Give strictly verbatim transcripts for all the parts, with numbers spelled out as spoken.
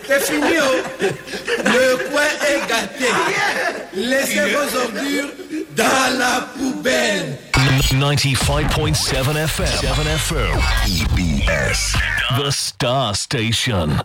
C'est fini, oh. Le coin est gâté. Laissez vos ordures dans la poubelle. ninety-five point seven F M. seven F M. E B S. The Star Station.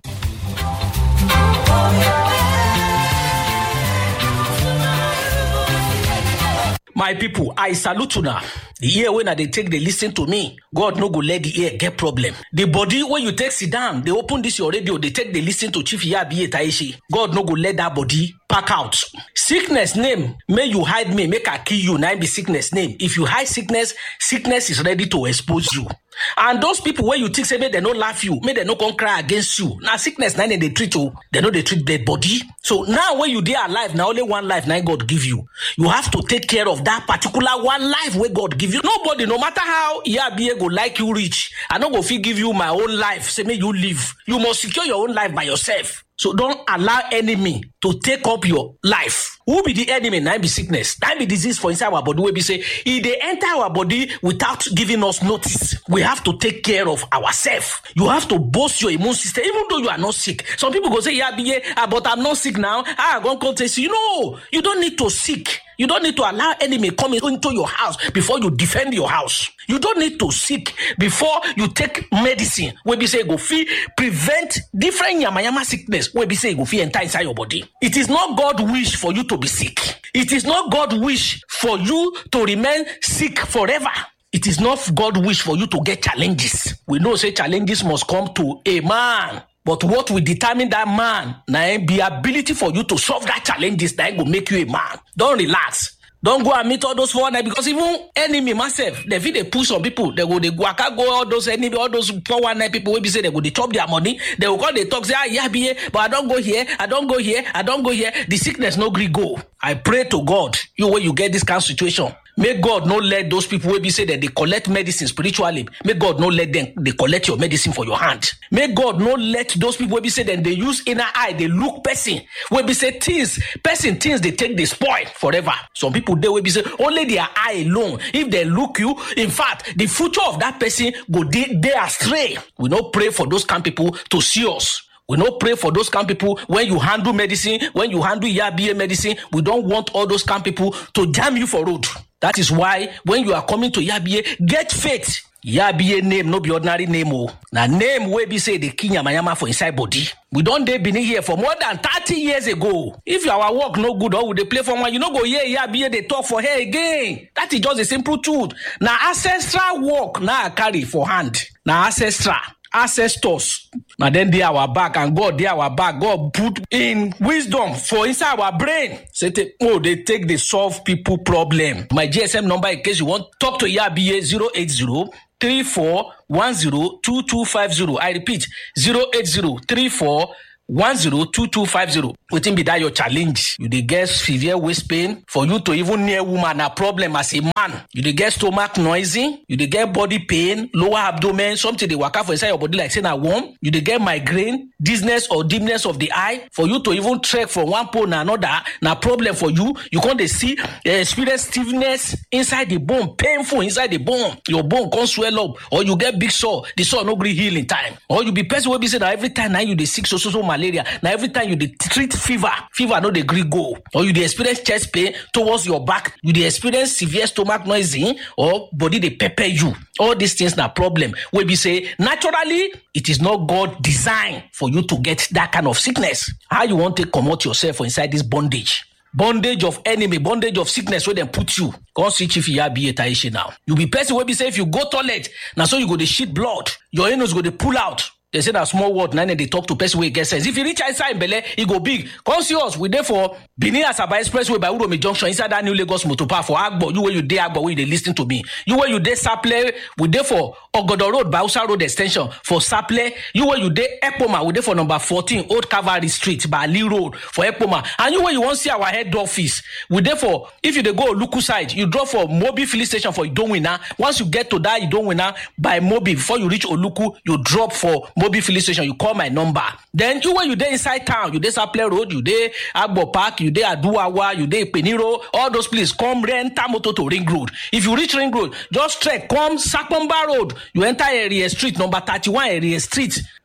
My people, I salute you now. The ear when they take, they listen to me. God no go let the ear get problem. The body when you take sit down, they open this your radio, they take, they listen to Chief Yabiye Taishi. God no go let that body pack out. Sickness name, may you hide me, make I kill you. Now be sickness name. If you hide sickness, sickness is ready to expose you. And those people where you think say, may they not laugh you, may they not come cry against you. Now sickness, now they treat you, they know they treat dead body. So now when you dey alive, now only one life now God give you. You have to take care of that particular one life where God give you. Nobody, no matter how Yabiye go like you rich, I no go fit give you my own life. Say may you live. You must secure your own life by yourself. So don't allow enemy to take up your life. Who be the enemy? Now be sickness. Now be disease for inside our body. We be say, if they enter our body without giving us notice, we have to take care of ourselves. You have to boost your immune system, even though you are not sick. Some people go say, yeah, yeah, but I'm not sick now. Ah, I'm going to contest you. No, you don't need to seek. You don't need to allow enemy come into your house before you defend your house. You don't need to seek before you take medicine. When we say go fee prevent different yamayama sickness. When we say go fee enter inside your body. It is not God's wish for you to be sick. It is not God's wish for you to remain sick forever. It is not God's wish for you to get challenges. We know say challenges must come to a man. But what will determine that man, now be ability for you to solve that challenges that will make you a man. Don't relax. Don't go and meet all those four nine because even enemy myself, they feel they push some people. They go, they go, I can't go all those enemy, all those four one nine people will be say they go, they chop their money. They will call, they talk, say, ah, yeah, be here, but I don't go here, I don't go here, I don't go here. The sickness no gree go. I pray to God, you when you get this kind of situation. May God not let those people who be say that they collect medicine spiritually. May God not let them they collect your medicine for your hand. May God not let those people who be say that they use inner eye, they look person. Will be say things, person things they take they spoil forever. Some people they will be say only their eye alone. If they look you, in fact, the future of that person go they, they astray. We not pray for those kind of people to see us. We don't pray for those kind of people when you handle medicine, when you handle Yabiye medicine. We don't want all those kind of people to jam you for road. That is why when you are coming to Yabiye, get faith. Yabiye name, no be ordinary name. Oh. Now name where be say the king yamayama for inside body. We don't dey been here for more than thirty years ago. If our work no good or would they play for one, you know go here, Yabiye they talk for her again. That is just a simple truth. Now ancestral work now I carry for hand. Now ancestral. Ancestors. Now then they our back and God they our back. God put in wisdom for inside our brain. Say te, oh, they take the solve people problem. My G S M number in case you want talk to Yabiye zero eight zero three four one zero two two five zero. I repeat zero eight zero three four one zero two two five zero. Waiting be that your challenge. You dey get severe waist pain. For you to even near woman a problem as a man. You dey get stomach noisy. You dey get body pain, lower abdomen, something they work out for inside your body like saying a worm. You dey get migraine, dizziness or dimness of the eye. For you to even trek from one pole to another, na problem for you. You can't dey see uh, experience stiffness inside the bone, painful inside the bone. Your bone can't swell up, or you get big sore. The sore no gree heal in time, or you be person will be saying that every time now you dey sick so so so malaria. Now every time you dey treat fever, fever no dey gree go, or you dey experience chest pain towards your back, you dey experience severe stomach noisy, or body dey pepper you. All these things na problem. We be say naturally it is not God design for you to get that kind of sickness. How you want to comot yourself inside this bondage? Bondage of enemy, bondage of sickness where they put you. Come see Chief Yabiye Taishi now. You be person where be say if you go toilet, now so you go to shit blood, your anus go to pull out. They say that small word, now they talk to person where get sense. If you reach inside in Bele, it go big. Come see us. We there for Benin Asaba Expressway by Uromi Junction inside that new Lagos Motor Park for Agbo. You where you there Agbo, where they listen to me. You where you there Saple, we there for Ogodo Road, Bausa Road Extension for Saple. You where you there Epoma, we there for number fourteen, Old Cavalry Street, Bali Road for Epoma. And you where you want to see our head office, we there for, if you they go Luku side, you drop for Mobi Filling Station for Idonwina. Once you get to that Idonwina by Mobi, before you reach Oluku, you drop for Mobi Filling Station, you call my number. Then you when you there inside town, you there Saple Road, you there Agbo Park, you there Aduawa, you there Peniro, all those places, come rent motor to Ring Road. If you reach Ring Road, just trek, come Sakpomba Road, you enter Area Street, number thirty-one Area Street,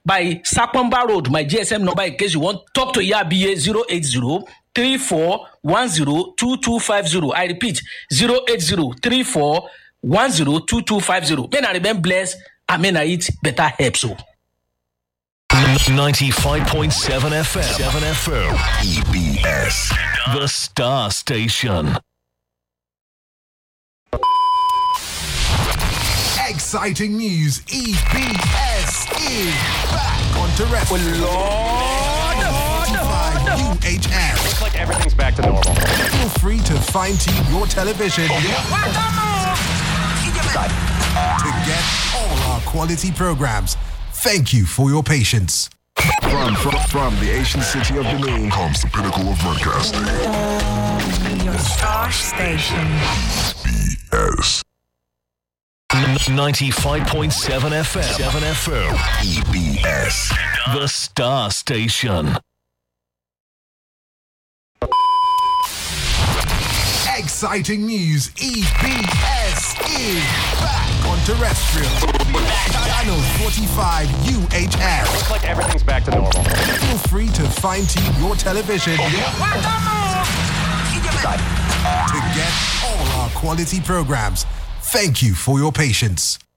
by Sakwamba Road. My G S M number in case you want talk to Yabiye zero eight zero three four one zero two two five zero. I repeat zero eight zero three four one zero two two five zero. May I remain blessed. I may I eat better help so. ninety-five point seven F M. seven F M. E B S. The Star Station. Exciting news. E B S is back on terrestrial. Lord, Lord, U H F. Looks like everything's back to normal. Feel free to fine-tune your television to get all our quality programs. Thank you for your patience. From, from, from the ancient city of Benin comes the pinnacle of broadcasting. Your Star Station. B S. ninety-five point seven F M. seven F M. E B S. The Star Station. Exciting news. E B S is back on terrestrial. Channel forty-five U H F. Looks like everything's back to normal. Feel free to fine-tune your television to get all our quality programs. Thank you for your patience.